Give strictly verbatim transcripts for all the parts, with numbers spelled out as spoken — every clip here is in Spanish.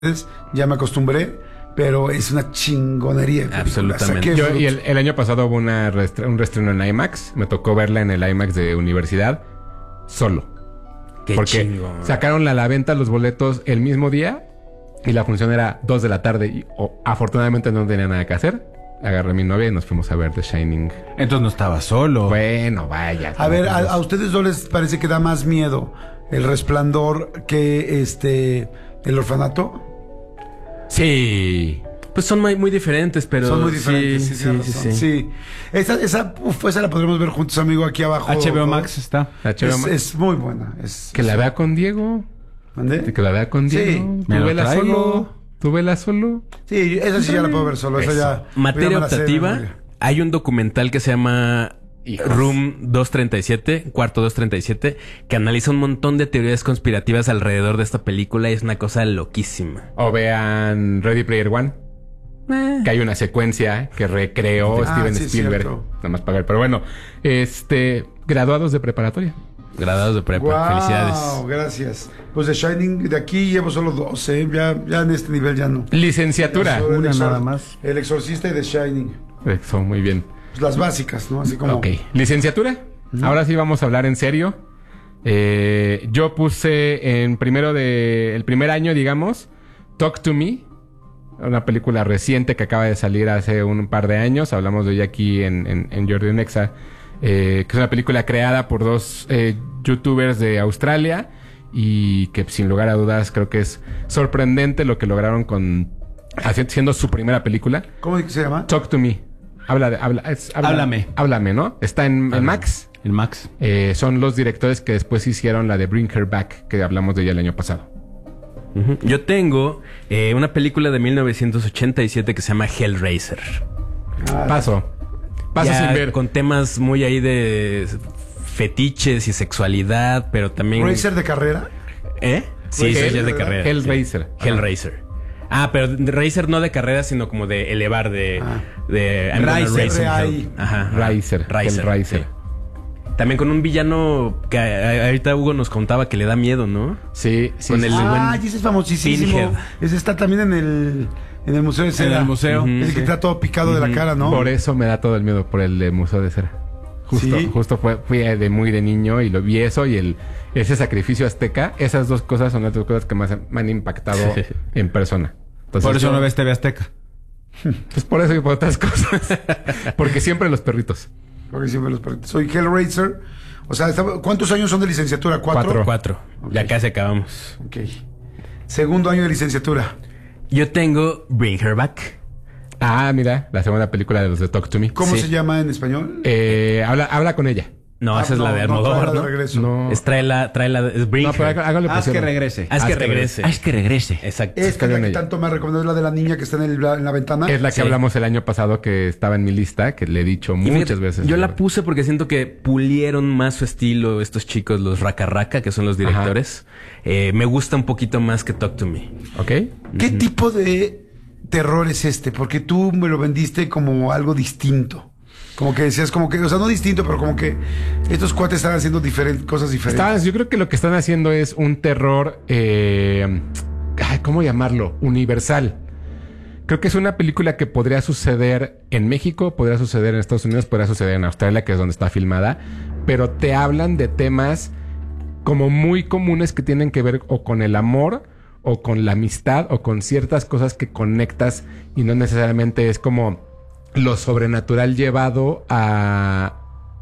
ya me acostumbré, pero es una chingonería. Absolutamente. Yo, y el, el año pasado hubo una restre- un reestreno en IMAX. Me tocó verla en el IMAX de universidad solo. Qué Porque chingo. sacaron a la venta los boletos el mismo día y la función era dos de la tarde. Y oh, afortunadamente no tenía nada que hacer. Agarré a mi novia y nos fuimos a ver The Shining. Entonces no estaba solo. Bueno, vaya. A ver, a, a ustedes no les parece que da más miedo El Resplandor que este El Orfanato. Sí. Pues son muy, muy diferentes, pero... Son muy diferentes, sí, sí, sí, sí, sí, sí. sí. Esa, esa, uf, esa la podremos ver juntos, amigo, aquí abajo. H B O Max está. H B O Es, Max. es muy buena. Es, Que la vea con Diego. ¿Mande? Que la vea con Sí. Diego. Me Tú lo vela traigo. solo. Tú vela solo. Sí, esa sí ya la puedo ver solo. Esa Eso. ya. Materia ya me la sé de optativa. memoria. Hay un documental que se llama Hijos. Room doscientos treinta y siete, cuarto doscientos treinta y siete, que analiza un montón de teorías conspirativas alrededor de esta película y es una cosa loquísima. O vean Ready Player One. Que hay una secuencia que recreó Ah, Steven sí, Spielberg. cierto. Nada más para ver. Pero bueno, este... Graduados de preparatoria. Graduados de prepa. Guau, Felicidades. gracias. Pues de Shining, de aquí llevo solo dos, ¿eh? Ya, ya en este nivel ya no. Licenciatura. Solo el Una exor- nada más. El Exorcista y de Shining. Eso, muy bien. Pues las básicas, ¿no? Así como. Ok. Licenciatura. Ahora sí vamos a hablar en serio. Eh, yo puse en primero de... El primer año, digamos, Talk to Me. Una película reciente que acaba de salir hace un par de años. Hablamos de ella aquí en, en, en Jordi Nexa. Eh, que es una película creada por dos eh, youtubers de Australia. Y que sin lugar a dudas creo que es sorprendente lo que lograron con... Haciendo su primera película. ¿Cómo se llama? Talk to Me. Habla de... Habla, es- habla- Háblame. Háblame, ¿no? Está en, en Háblame. Max. El Max. Eh, son los directores que después hicieron la de Bring Her Back, que hablamos de ella el año pasado. Ujú. Yo tengo eh, una película de mil novecientos ochenta y siete que se llama Hellraiser. Ah, Paso. Paso Ya sin ver. con temas muy ahí de fetiches y sexualidad, pero también... ¿Racer de carrera? ¿Eh? Sí, Hell- sí, ya es de carrera. Hellraiser. Sí. Hellraiser. Ah, pero de Racer no de carrera, sino como de elevar, de... Ah. de I'm gonna Riser, race in R A I. hell. Ajá. ajá. Riser. Riser. Hellraiser. sí. También con un villano que a- a- ahorita Hugo nos contaba que le da miedo, ¿no? Sí, sí. Con sí. el- Ah, y ese es famosísimo. Pinhead. Ese está también en el, en el Museo de Cera. En el museo. Ujú. Es el que está todo picado de la cara, ¿no? Por eso me da todo el miedo, por el de Museo de Cera. Justo, Sí. justo fue, fui de muy de niño y lo vi eso y el ese sacrificio azteca. Esas dos cosas son las dos cosas que más me han impactado en persona. Entonces, Por eso yo- no ves T V Azteca. Pues por eso y por otras cosas. Porque siempre los perritos. Porque siempre los perritos. Soy Hellraiser. O sea, está- ¿cuántos años son de licenciatura? ¿Cuatro? Cuatro. Cuatro. Ok. Ya casi acabamos. Ok. Segundo año de licenciatura. Yo tengo Bring Her Back. Ah, mira, la segunda película de los de Talk to Me. ¿Cómo Sí. se llama en español? Eh, habla, habla con ella. No, Ah, esa es la de Almodóvar, trae la ¿no? de regreso. No. Es tráela, tráela, es Bring No, pero Her. há- hágale Haz que pusieron. regrese. Haz que Haz que regrese. Haz que regrese. Exacto. Esta es la en que ella. tanto me ha recomendado, es la de la niña que está en, el- en la ventana. Es la que Sí. hablamos el año pasado que estaba en mi lista, que le he dicho Y muchas fíjate, veces. Yo la puse porque siento que pulieron más su estilo estos chicos, los Raka Raka, que son los directores. Eh, me gusta un poquito más que Talk to Me. ¿Ok? ¿Qué tipo de terror es este? Porque tú me lo vendiste como algo distinto. Como que decías, como que, o sea, no distinto, pero como que estos cuates están haciendo diferentes cosas diferentes. Estaban- yo creo que lo que están haciendo es un terror, eh, ay, ¿cómo llamarlo? Universal. Creo que es una película que podría suceder en México, podría suceder en Estados Unidos, podría suceder en Australia, que es donde está filmada, pero te hablan de temas como muy comunes que tienen que ver o con el amor o con la amistad o con ciertas cosas que conectas y no necesariamente es como lo sobrenatural llevado a,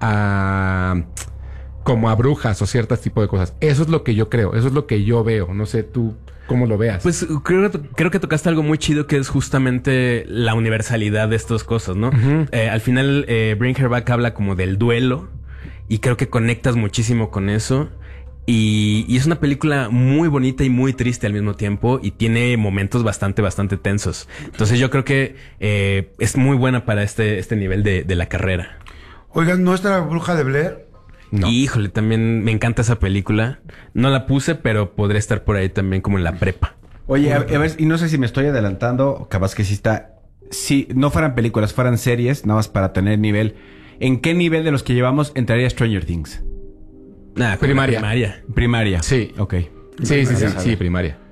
a como a brujas o ciertos tipos de cosas. Eso es lo que yo creo, eso es lo que yo veo. No sé tú cómo lo veas. Pues creo, creo que tocaste algo muy chido que es justamente la universalidad de estas cosas, ¿no? Ujú. Eh, al final, eh, Bring Her Back habla como del duelo y creo que conectas muchísimo con eso. Y, y es una película muy bonita y muy triste al mismo tiempo y tiene momentos bastante, bastante tensos. Entonces yo creo que eh, es muy buena para este, este nivel de, de la carrera. Oigan, ¿nuestra bruja de Blair? No. Y, híjole, también me encanta esa película. No la puse, pero podría estar por ahí también como en la prepa. Oye, a, a ver, y no sé si me estoy adelantando, o capaz que sí está. Si no fueran películas, fueran series, nada más para tener nivel. ¿En qué nivel de los que llevamos entraría Stranger Things? Ah, Primaria. primaria. Primaria. Sí. Ok. Sí, sí, sí, Primaria, sí, ¿sabes? primaria.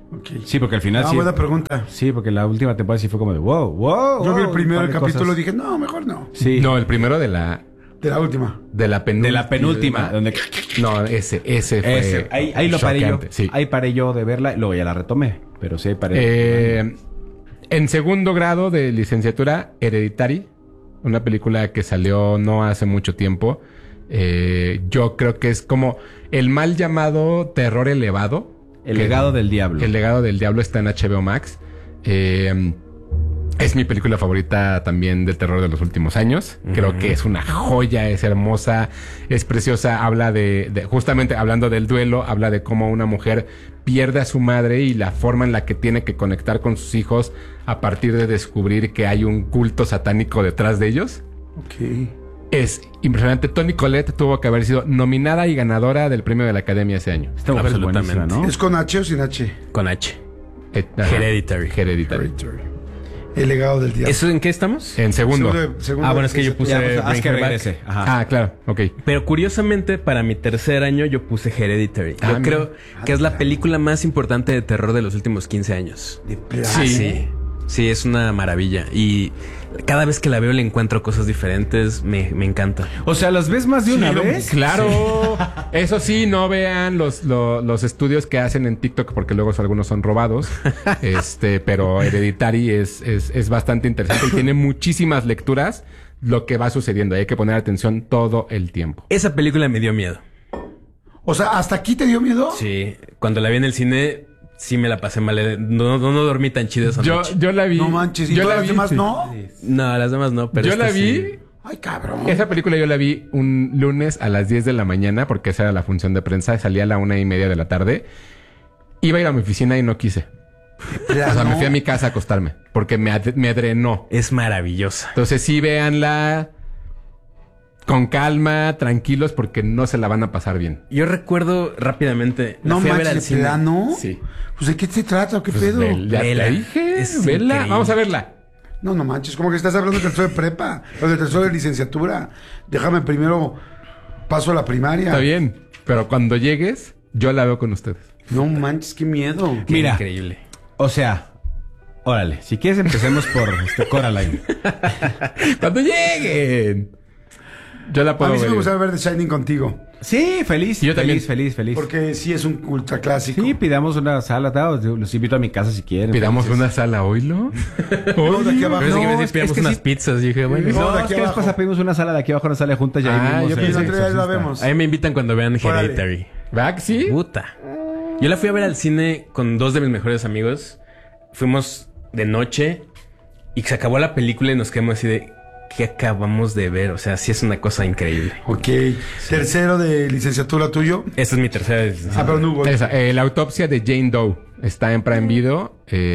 Ok. Sí, porque al final Ah, sí. buena pregunta. Sí, porque la última temporada sí fue como de wow, wow. Yo vi el wow, primero un el par de capítulo y cosas. dije, no, mejor no. Sí. No, el primero de la... De la última. De la penúltima. De la penúltima, donde No, ese, ese fue... ese, ahí, ahí lo paré yo. choqueante, sí. Ahí paré yo de verla y luego ya la retomé. Pero sí, ahí paré. Eh, en segundo grado de licenciatura, Hereditary, una película que salió no hace mucho tiempo. Eh, yo creo que es como el mal llamado terror elevado. El que- legado del diablo. El legado del diablo está en H B O Max. Eh, es mi película favorita también de terror de los últimos años. Creo que es una joya, es hermosa, es preciosa. Habla de, de- justamente hablando del duelo, habla de cómo una mujer pierde a su madre y la forma en la que tiene que conectar con sus hijos a partir de descubrir que hay un culto satánico detrás de ellos. Ok. Es impresionante. Toni Collette tuvo que haber sido nominada y ganadora del premio de la Academia ese año. Esta mujer es Absolutamente. buenísima, ¿no? ¿Es con H o sin H? Con H. Eh, ajá. Hereditary. Hereditary. Hereditary. El legado del diablo. ¿Eso en qué estamos? En segundo. Segundo- segundo Ah, bueno, es que yo puse- Ya, pues, haz Bring que Her Back. regrese. Ajá. Ah, claro. Ok. Pero curiosamente, para mi tercer año yo puse Hereditary. Ah, Yo mira. creo que es la película más importante de terror de los últimos quince años. De plano. Sí, sí. Sí, es una maravilla. Y cada vez que la veo le encuentro cosas diferentes. Me, me encanta. O sea, ¿las ves más de una Sí, lo- vez? Claro. Eso sí, no vean los, lo- los estudios que hacen en TikTok porque luego algunos son robados. Este, pero Hereditary es, es, es bastante interesante y tiene muchísimas lecturas lo que va sucediendo. Hay que poner atención todo el tiempo. Esa película me dio miedo. O sea, ¿hasta aquí te dio miedo? Sí. Cuando la vi en el cine, sí me la pasé mal. No, no, no dormí tan chido esa Yo, noche. yo la vi. No manches. ¿Y yo todas la las vi, demás sí. no? No, las demás no. Pero yo esta la vi. sí. Ay, cabrón. Esa película yo la vi un lunes a las diez de la mañana porque esa era la función de prensa. Salía a la una y media de la tarde. Iba a ir a mi oficina y no quise. O sea, me fui a mi casa a acostarme porque me, ad- me drenó. Es maravillosa. Entonces sí, véanla con calma, tranquilos, porque no se la van a pasar bien. Yo recuerdo rápidamente. La No fui a ver al manches, ¿de cine. plano? Sí. Pues, ¿de qué se trata o qué Pues pedo? vel- ya Vela. te dije, Es vela. increíble. Vamos a verla. No, no manches. Como que estás hablando del tercero de prepa o del tercero de licenciatura. Déjame primero paso a la primaria. Está bien. Pero cuando llegues, yo la veo con ustedes. No manches, qué miedo. Qué Mira. increíble. O sea, órale. Si quieres empecemos por este Coraline. ¡Cuando lleguen! Yo la A puedo mí sí ver. me gustaría ver The Shining contigo. Sí, feliz. Yo también. feliz, feliz, feliz. Porque sí es un ultra clásico. Sí, pidamos una sala. ¿no? Los invito a mi casa si quieren. Pidamos Felices. una sala, ¿oílo? No, de aquí abajo. Pensé que iba a No, decir, es- pidamos es que unas sí. pizzas. Y dije, bueno. No, No, de es aquí que abajo. después pedimos una sala de aquí abajo, una sala juntas y ahí Ah, vimos yo el pensé que ya la Exorcista. vemos. A mí me invitan cuando vean Órale. Hereditary. ¿Va que sí? Puta. Yo la fui a ver al cine con dos de mis mejores amigos. Fuimos de noche y se acabó la película y nos quedamos así de... ¿Qué acabamos de ver? O sea, sí es una cosa increíble. Ok. Tercero de licenciatura tuyo. Esta es mi tercera decisión. Ah, pero no hubo. Esa, eh, la autopsia de Jane Doe está en Prime Video.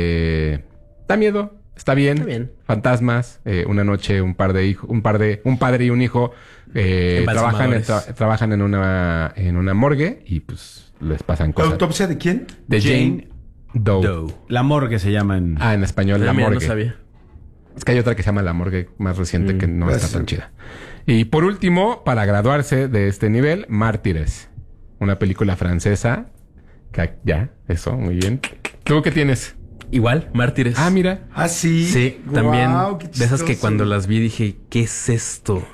Eh, da miedo, está bien. Está bien. Fantasmas, eh, una noche, un par de hijos, un par de, un padre y un hijo eh, trabajan, en, Embalsamadores. tra- trabajan en una, en una morgue y pues les pasan ¿La cosas. autopsia de quién? De Jane, Jane Doe. Doe. La morgue se llama en... Ah, en español, Ah, la mira, morgue. no sabía. Es que hay otra que se llama La Morgue más reciente que no gracias. está tan chida. Y por último, para graduarse de este nivel, Mártires. Una película francesa. Que, ya, eso, muy bien. ¿Tú qué tienes? Igual, Mártires. Ah, mira. Ah, sí. Sí, Guau, también qué de esas que chistoso. cuando las vi dije, ¿qué es esto?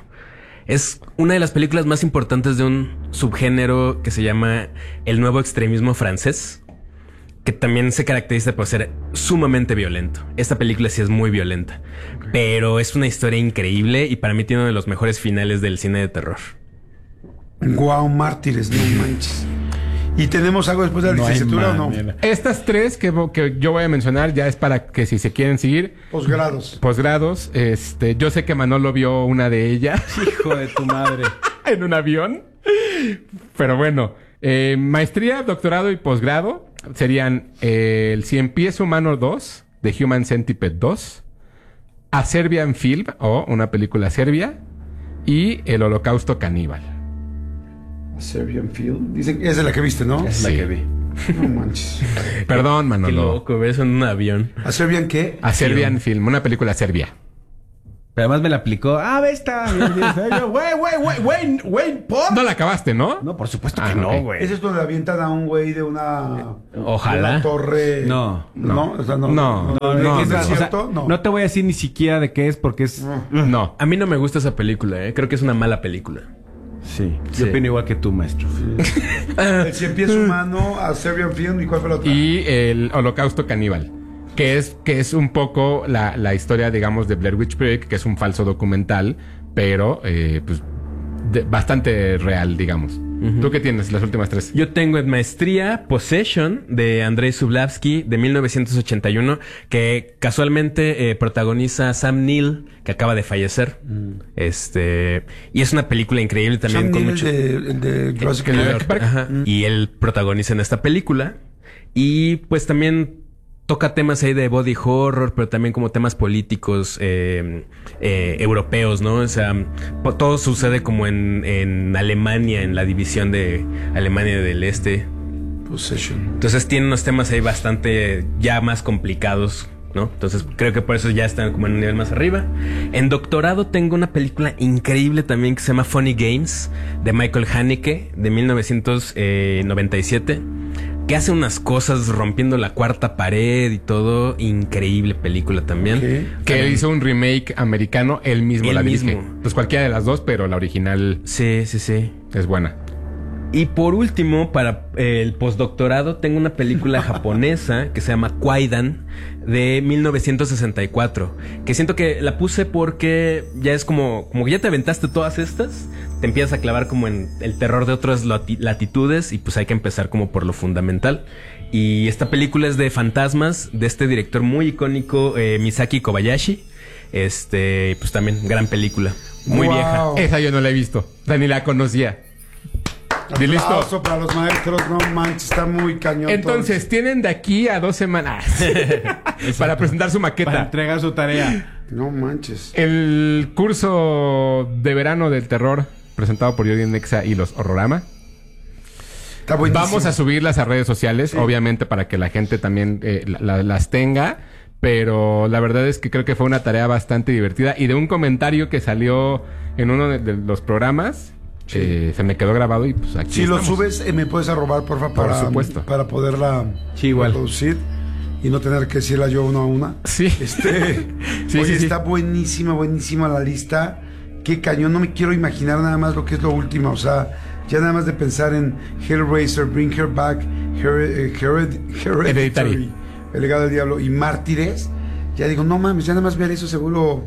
Es una de las películas más importantes de un subgénero que se llama el nuevo extremismo francés, que también se caracteriza por ser sumamente violento. Esta película sí es muy violenta, pero es una historia increíble y para mí tiene uno de los mejores finales del cine de terror. Guau, mártires, no manches. ¿Y tenemos algo después de la No hay licenciatura o no? manera. Estas tres que, vo- que yo voy a mencionar ya es para que si se quieren seguir Posgrados. posgrados. Este, yo sé que Manolo vio una de ellas Hijo de tu madre. en un avión. Pero bueno, eh, maestría, doctorado y posgrado serían eh, el Cien Pies Humano dos, de Human Centipede dos, A Serbian Film, o una película serbia, y El Holocausto Caníbal. Serbian Field. Dicen que esa es la que viste, ¿no? Es la Sí. que vi. No manches. Perdón, Qué Manolo. loco, ver eso en un avión. ¿A Serbian qué? A Serbian Film, una película serbia. Pero además me la aplicó. ¡Ah, ve esta! Güey, güey, güey, güey, güey, ¿por? No la acabaste, ¿no? No, por supuesto Ah, que no, ok. güey. Ese es donde avientan a un güey de una... Ojalá. de una torre... No, no. O sea, no. No, No, ¿de no, qué es o sea, cierto? No. no te voy a decir ni siquiera de qué es porque es... No. A mí no me gusta esa película, ¿eh? Creo que es una mala película. Sí, Sí. yo opino igual que tú, maestro. El cien pies humano, a Serbian Film, ¿y cuál fue la otra? Y el Holocausto Caníbal. Que es, que es un poco la, la historia, digamos, de Blair Witch Project, que es un falso documental, pero eh, pues de- bastante real, digamos. Ujú. ¿Tú qué tienes las últimas tres? Yo tengo en maestría Possession de Andrei Sublavsky de mil novecientos ochenta y uno, que casualmente eh, protagoniza Sam Neill, que acaba de fallecer. Este y es una película increíble también Sam con Neill, mucho. el de, el de Jurassic el de- Park. Park. Ajá. Y él protagoniza en esta película. Y pues también toca temas ahí de body horror, pero también como temas políticos eh, eh, europeos, ¿no? O sea, po- todo sucede como en, en Alemania, en la división de Alemania del Este. Possession. Entonces tiene unos temas ahí bastante ya más complicados, ¿no? Entonces creo que por eso ya están como en un nivel más arriba. En doctorado tengo una película increíble también que se llama Funny Games de Michael Haneke de mil novecientos noventa y siete, que hace unas cosas rompiendo la cuarta pared y todo. Increíble película también. Ok. Que él hizo un remake americano, él mismo Él la dirige. mismo. Pues cualquiera de las dos, pero la original Sí, sí, sí. es buena. Y por último, para eh, el postdoctorado, tengo una película japonesa que se llama Kwaidan de mil novecientos sesenta y cuatro. Que siento que la puse porque ya es como, como que ya te aventaste todas estas, te empiezas a clavar como en el terror de otras lati- latitudes y pues hay que empezar como por lo fundamental. Y esta película es de fantasmas de este director muy icónico, eh, Misaki Kobayashi. Este, pues también gran película, muy Wow. vieja. Esa yo no la he visto. O sea, ni la conocía. Y listo. Aplauso para los maestros, no manches, está muy cañón. Entonces, tienen de aquí a dos semanas para presentar su Para maqueta. entregar su tarea. todo. No manches. El curso de verano del terror presentado por Jordi Nexa y los Horrorama. Está buenísimo. Vamos a subirlas a redes sociales, obviamente, para que la gente también eh, la- la- las tenga. Pero la verdad es que creo que fue una tarea bastante divertida. Y de un comentario que salió en uno de, de los programas, eh, se me quedó grabado y pues aquí Si lo estamos. subes, eh, me puedes arrobar, porfa, Por para, supuesto. para poderla Sí, igual. reproducir y no tener que decirla yo una a una. Sí. Este, Sí, oye, sí, sí. está buenísima, buenísima la lista. Qué cañón, no me quiero imaginar nada más lo que es lo último. O sea, ya nada más de pensar en Hellraiser, Bring Her Back, Her- eh, Hered- Hereditary, Hereditary. El legado del diablo y Mártires. Ya digo, no mames, ya nada más ver eso seguro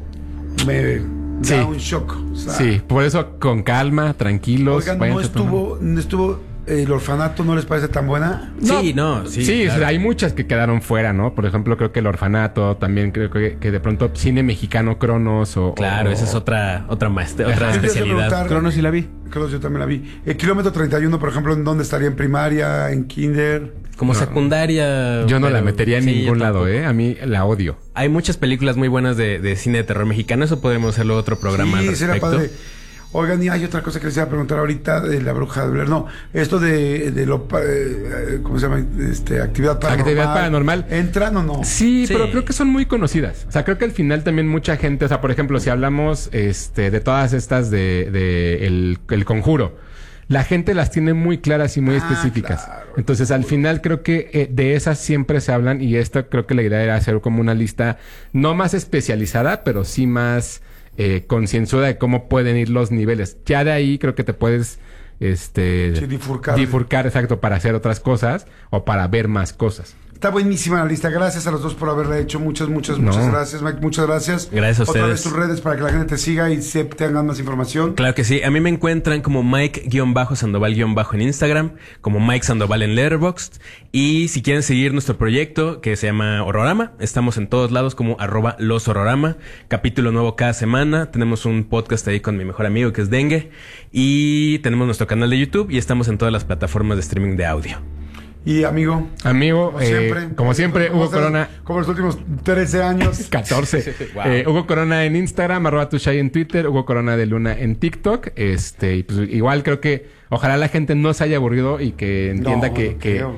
me Sí. da un shock. O sea, Sí, por eso con calma, tranquilos. Oigan, no váyanse estuvo, no estuvo eh, el orfanato, ¿no les parece tan buena? Sí, no, sí. Sí, claro. o sea, hay muchas que quedaron fuera, ¿no? Por ejemplo, creo que El Orfanato, también creo que, que de pronto cine mexicano Cronos o... Claro, o- esa es otra, otra maestra, otra Yo te iba a especialidad. preguntar- Cronos sí la vi. Creo que yo también la vi. El kilómetro treinta y uno, por ejemplo, ¿en dónde estaría? ¿En primaria? ¿En kinder? Como secundaria. Yo no la pero- metería en sí, ningún yo lado, tampoco. ¿eh? A mí la odio. Hay muchas películas muy buenas de, de cine de terror mexicano. Eso podemos hacerlo otro programa al Sí, será respecto. padre. Oigan, y hay otra cosa que les iba a preguntar ahorita de la bruja de Blair. No, esto de, de lo... pa- eh, ¿cómo se llama? Este, actividad paranormal. Actividad paranormal. ¿Entran o no? Sí, Sí. pero creo que son muy conocidas. O sea, creo que al final también mucha gente... O sea, por ejemplo, si hablamos este, de todas estas de, de el, el Conjuro, la gente las tiene muy claras y muy Ah, específicas. claro. Entonces, al final creo que eh, de esas siempre se hablan y esta creo que la idea era hacer como una lista no más especializada, pero sí más eh, concienzuda de cómo pueden ir los niveles. Ya de ahí creo que te puedes... Este, Sí, bifurcar. Bifurcar, exacto, para hacer otras cosas o para ver más cosas. Está buenísima la lista. Gracias a los dos por haberla hecho. Muchas, muchas, No. muchas gracias, Mike. Muchas gracias. Gracias a Otra ustedes. vez tus redes para que la gente te siga y se tengan más información. Claro que sí. A mí me encuentran como Mike-Sandoval- en Instagram, como Mike Sandoval en Letterboxd. Y si quieren seguir nuestro proyecto que se llama Horrorama, estamos en todos lados como arroba los Horrorama. Capítulo nuevo cada semana. Tenemos un podcast ahí con mi mejor amigo que es Dengue. Y tenemos nuestro canal de YouTube y estamos en todas las plataformas de streaming de audio. Y amigo, Amigo, como eh, siempre. como siempre, como Hugo hasta- Corona, Como los últimos trece años. catorce. Wow. Eh, Hugo Corona en Instagram, arroba tushai en Twitter, Hugo Corona de Luna en TikTok. Este, y pues igual creo que ojalá la gente no se haya aburrido y que entienda No, que, no que creo.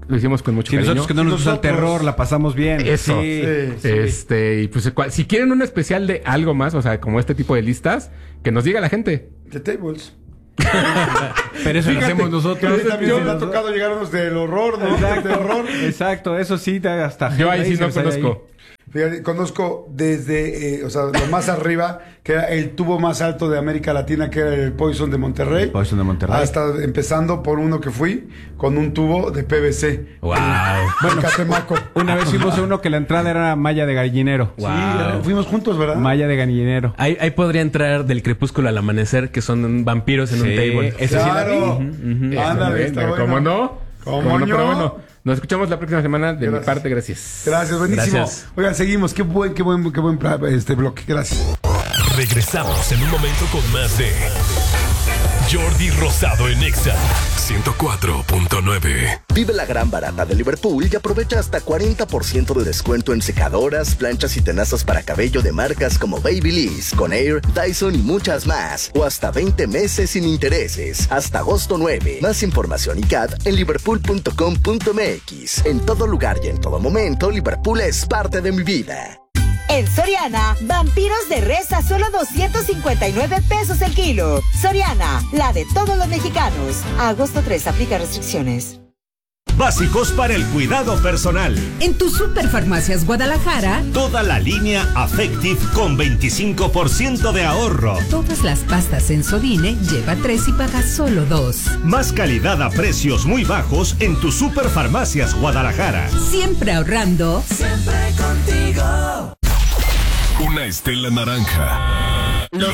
Lo hicimos con mucho Si cariño. nosotros que no nos gusta el Nosotros- terror, la pasamos bien. Eso. Sí, sí. Este, y pues cua- si quieren un especial de algo más, o sea, como este tipo de listas, que nos diga la gente. The Tables. Pero eso lo Fíjate, hacemos nosotros. que a mí también Yo- me ha tocado llegar a unos del horror, ¿no? Exacto, Del terror. exacto, eso sí, da hasta Yo ahí sí no Hellraiser hay conozco. Fíjate, conozco desde, eh, o sea, lo más arriba, que era el tubo más alto de América Latina, que era el Poison de Monterrey. El Poison de Monterrey. Hasta empezando por uno que fui, con un tubo de P V C. Wow. Bueno, Catemaco. Una vez fuimos a uno que la entrada era malla de gallinero. Wow. Sí, fuimos juntos, ¿verdad? Malla de gallinero. Ahí, ahí podría entrar del crepúsculo al amanecer, que son vampiros en Sí, un table. ese sí la vi. Claro. Eso, Ándale, ¿eh? está Pero bueno. ¿Cómo no? ¿Cómo no? no? Pero bueno, nos escuchamos la próxima semana. De mi Gracias. parte, gracias. Gracias, buenísimo. Gracias. Oigan, seguimos. Qué buen, qué buen, qué buen pla- este bloque. Gracias. Regresamos en un momento con más de Jordi Rosado en Exa ciento cuatro punto nueve. Vive la gran barata de Liverpool y aprovecha hasta cuarenta por ciento de descuento en secadoras, planchas y tenazas para cabello de marcas como Babyliss, Conair, Dyson y muchas más. O hasta veinte meses sin intereses. Hasta agosto nueve. Más información y C A D en liverpool punto com punto m x. En todo lugar y en todo momento, Liverpool es parte de mi vida. En Soriana, vampiros de res a solo doscientos cincuenta y nueve pesos el kilo. Soriana, la de todos los mexicanos. A agosto tres, aplica restricciones. Básicos para el cuidado personal. En tu Superfarmacias Guadalajara, Toda la línea Affective con veinticinco por ciento de ahorro. todas las pastas Sensodine, lleva tres y paga solo dos. Más calidad a precios muy bajos en tu Superfarmacias Guadalajara. Siempre ahorrando. Una Estela naranja.